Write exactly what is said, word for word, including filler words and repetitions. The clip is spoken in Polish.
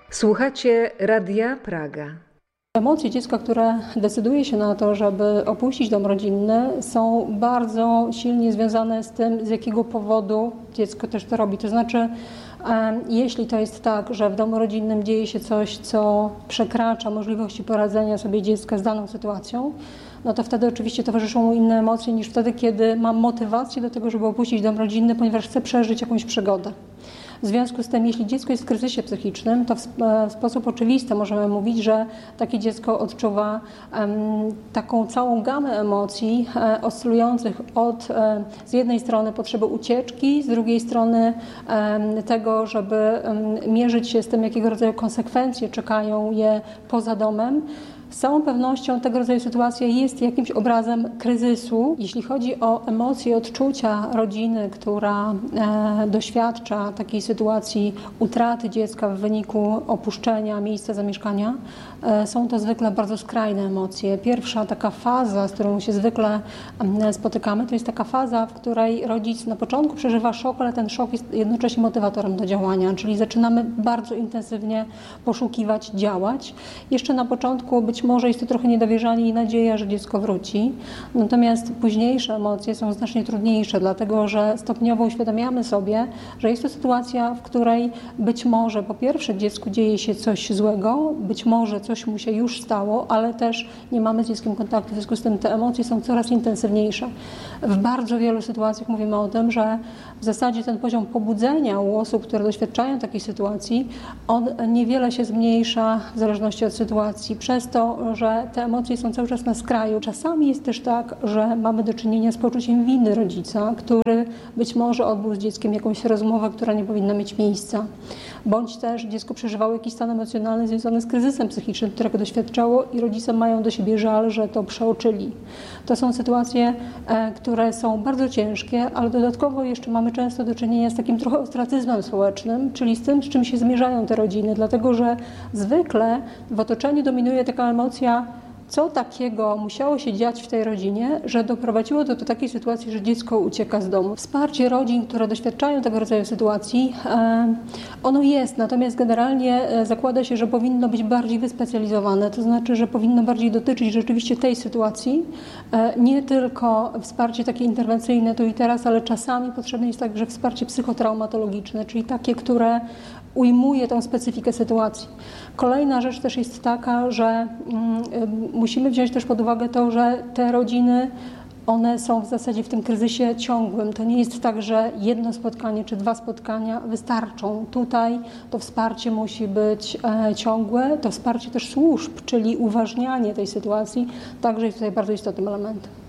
Słuchacie Radia Praga. Emocje dziecka, które decyduje się na to, żeby opuścić dom rodzinny, są bardzo silnie związane z tym, z jakiego powodu dziecko też to robi. To znaczy, jeśli to jest tak, że w domu rodzinnym dzieje się coś, co przekracza możliwości poradzenia sobie dziecka z daną sytuacją, no to wtedy oczywiście towarzyszą mu inne emocje niż wtedy, kiedy mam motywację do tego, żeby opuścić dom rodzinny, ponieważ chcę przeżyć jakąś przygodę. W związku z tym, jeśli dziecko jest w kryzysie psychicznym, to w, w sposób oczywisty możemy mówić, że takie dziecko odczuwa um, taką całą gamę emocji e, oscylujących od e, z jednej strony potrzeby ucieczki, z drugiej strony e, tego, żeby e, mierzyć się z tym, jakiego rodzaju konsekwencje czekają je poza domem. Z całą pewnością tego rodzaju sytuacja jest jakimś obrazem kryzysu. Jeśli chodzi o emocje, odczucia rodziny, która e, doświadcza takiej sytuacji utraty dziecka w wyniku opuszczenia miejsca zamieszkania, e, są to zwykle bardzo skrajne emocje. Pierwsza taka faza, z którą się zwykle e, spotykamy, to jest taka faza, w której rodzic na początku przeżywa szok, ale ten szok jest jednocześnie motywatorem do działania, czyli zaczynamy bardzo intensywnie poszukiwać, działać. Jeszcze na początku być może jest to trochę niedowierzanie i nadzieja, że dziecko wróci. Natomiast późniejsze emocje są znacznie trudniejsze, dlatego że stopniowo uświadamiamy sobie, że jest to sytuacja, w której być może po pierwsze dziecku dzieje się coś złego, być może coś mu się już stało, ale też nie mamy z dzieckiem kontaktu, w związku z tym te emocje są coraz intensywniejsze. W bardzo wielu sytuacjach mówimy o tym, że w zasadzie ten poziom pobudzenia u osób, które doświadczają takiej sytuacji, on niewiele się zmniejsza w zależności od sytuacji, przez to, że te emocje są cały czas na skraju. Czasami jest też tak, że mamy do czynienia z poczuciem winy rodzica, który być może odbył z dzieckiem jakąś rozmowę, która nie powinna mieć miejsca. Bądź też dziecko przeżywało jakiś stan emocjonalny związany z kryzysem psychicznym, którego doświadczało i rodzice mają do siebie żal, że to przeoczyli. To są sytuacje, e, które są bardzo ciężkie, ale dodatkowo jeszcze mamy często do czynienia z takim trochę ostracyzmem społecznym, czyli z tym, z czym się zmierzają te rodziny, dlatego że zwykle w otoczeniu dominuje taka emocja, co takiego musiało się dziać w tej rodzinie, że doprowadziło to do takiej sytuacji, że dziecko ucieka z domu. Wsparcie rodzin, które doświadczają tego rodzaju sytuacji, ono jest, natomiast generalnie zakłada się, że powinno być bardziej wyspecjalizowane, to znaczy, że powinno bardziej dotyczyć rzeczywiście tej sytuacji, nie tylko wsparcie takie interwencyjne tu i teraz, ale czasami potrzebne jest także wsparcie psychotraumatologiczne, czyli takie, które ujmuje tą specyfikę sytuacji. Kolejna rzecz też jest taka, że mm, musimy wziąć też pod uwagę to, że te rodziny, one są w zasadzie w tym kryzysie ciągłym. To nie jest tak, że jedno spotkanie czy dwa spotkania wystarczą. Tutaj to wsparcie musi być e, ciągłe, to wsparcie też służb, czyli uważnianie tej sytuacji, także jest tutaj bardzo istotnym elementem.